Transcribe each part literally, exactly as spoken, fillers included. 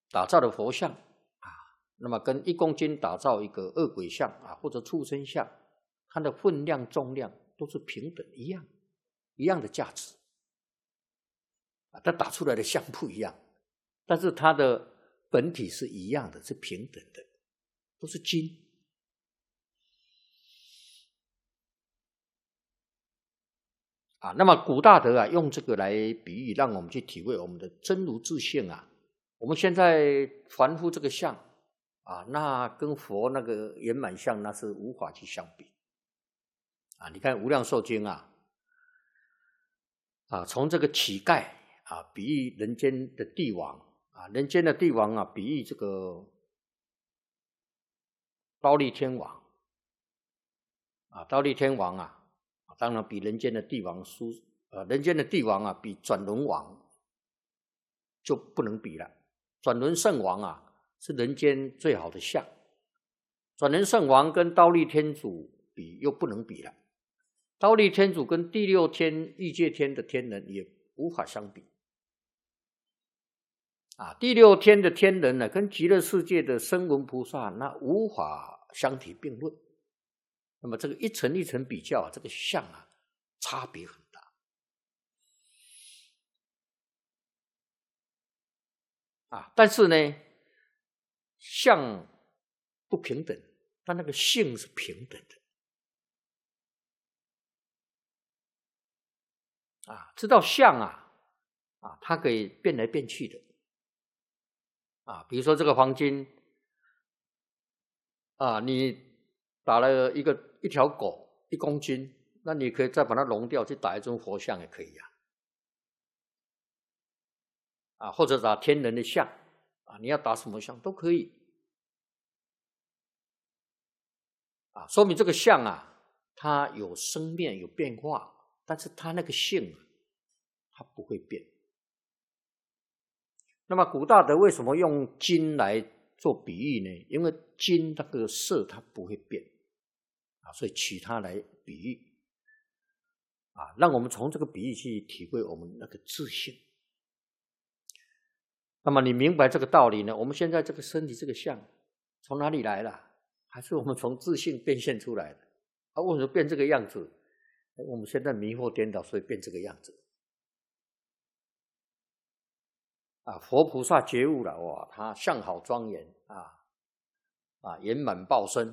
打造的佛像啊，那么跟一公斤打造一个恶鬼像啊，或者畜生像，它的分量、重量都是平等一样，一样的价值啊，它打出来的像不一样，但是它的本体是一样的，是平等的，都是金。啊，那么古大德啊，用这个来比喻，让我们去体会我们的真如自性啊。我们现在凡夫这个相啊，那跟佛那个圆满相那是无法去相比啊。你看《无量寿经》啊，啊，从这个乞丐啊，比喻人间的帝王啊，人间的帝王啊，比喻这个忉利天王啊，忉利天王啊。当然比人间的帝王殊呃，人间的帝王啊，比转轮王就不能比了。转轮圣王啊，是人间最好的相。转轮圣王跟忉利天主比又不能比了。忉利天主跟第六天欲界天的天人也无法相比。啊，第六天的天人呢，跟极乐世界的声闻菩萨那无法相提并论。那么这个一层一层比较啊，这个相啊差别很大啊。但是呢，相不平等，但那个性是平等的啊。知道相啊啊，它可以变来变去的啊。比如说这个黄金啊，你打了一个一条狗一公斤，那你可以再把它熔掉，去打一尊佛像也可以啊。啊，或者打天人的像啊，你要打什么像都可以啊。说明这个像啊，它有生灭有变化，但是它那个性啊，它不会变。那么古大德为什么用金来做比喻呢？因为金那个色它不会变啊，所以取它来比喻啊，让我们从这个比喻去体会我们那个自性。那么你明白这个道理呢？我们现在这个身体这个相从哪里来的？还是我们从自性变现出来的？啊，为什么变这个样子？我们现在迷惑颠倒，所以变这个样子。啊，佛菩萨觉悟了，哇，他相好庄严啊，啊，圆满报身。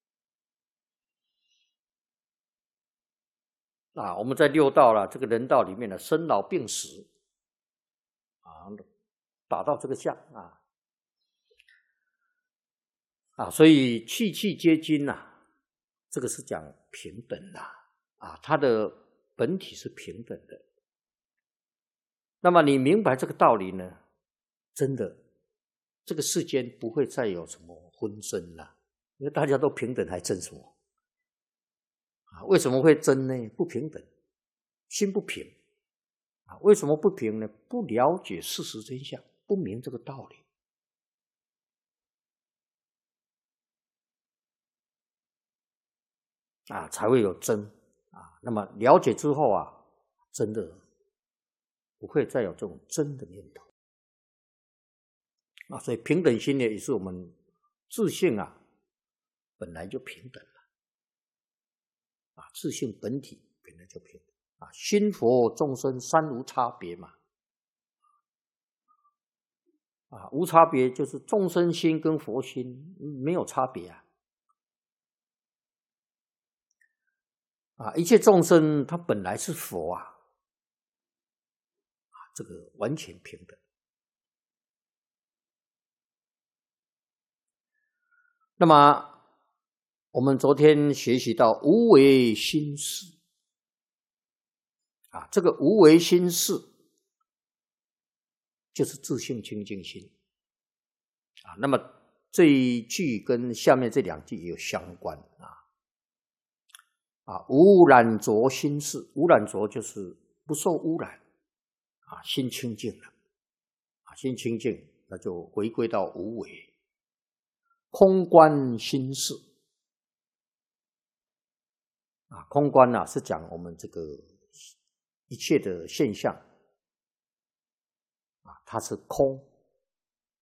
啊，我们在六道了，这个人道里面的生老病死啊，打到这个相啊，啊，所以气气皆金呐、啊，这个是讲平等的啊，它的本体是平等的。那么你明白这个道理呢？真的，这个世间不会再有什么纷争了，因为大家都平等，还争什么？啊，为什么会争呢？不平等，心不平啊。为什么不平呢？不了解事实真相，不明这个道理啊，才会有争啊。那么了解之后啊，真的不会再有这种争的念头啊。所以平等心呢，也是我们自性啊本来就平等了啊，自性本体本来就平等啊。心佛众生三无差别嘛。啊，无差别就是众生心跟佛心没有差别啊！啊，一切众生他本来是佛啊，啊，这个完全平等。那么我们昨天学习到无为心事啊，这个无为心事就是自性清净心啊。那么这一句跟下面这两句也有相关啊。啊，无染浊心事，无染浊就是不受污染啊，心清净了啊，心清净，那就回归到无为。空观心事啊，空观啊是讲我们这个一切的现象啊，它是空